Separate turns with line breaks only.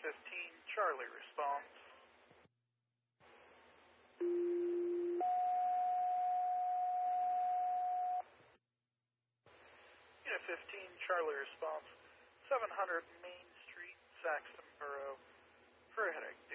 15 Charlie response. Unit 15 Charlie response, 700 Main Street, Saxton Borough, for a headache.